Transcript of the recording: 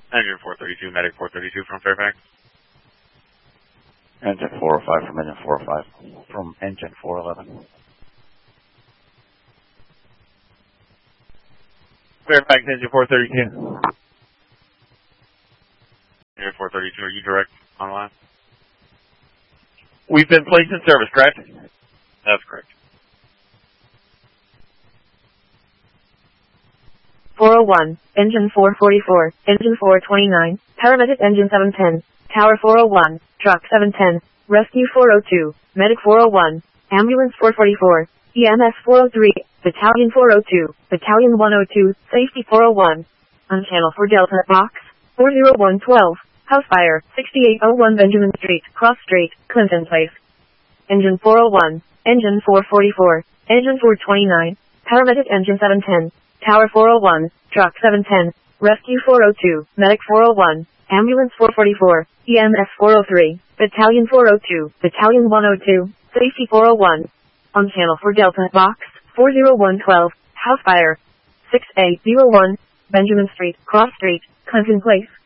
Engine 432, Medic 432 from Fairfax. Engine 405 from engine 405 from engine 411. Fairfax, engine 432. Engine 432, are you direct on the line? We've been placed in service, correct? That's correct. 401, engine 444, engine 429, paramedic engine 710, tower 401, truck 710, rescue 402, medic 401, ambulance 444, EMS 403, battalion 402, battalion 102, safety 401, on channel for Delta box 40112, house fire 6801 Benjamin Street, Cross Street, Clinton Place. Engine 401, engine 444, engine 429, paramedic engine 710, tower 401, truck 710, rescue 402, medic 401, ambulance 444, EMS 403, battalion 402, battalion 102, safety 401, on channel for Delta box 40112, house fire 6801, Benjamin Street, Cross Street, Clinton Place.